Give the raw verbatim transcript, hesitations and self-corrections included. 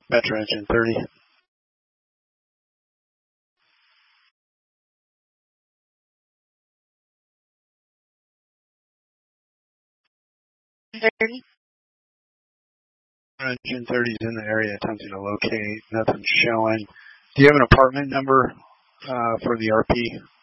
Metro engine thirty. thirty. Engine thirty is in the area attempting to locate. Nothing's showing. Do you have an apartment number uh, for the R P?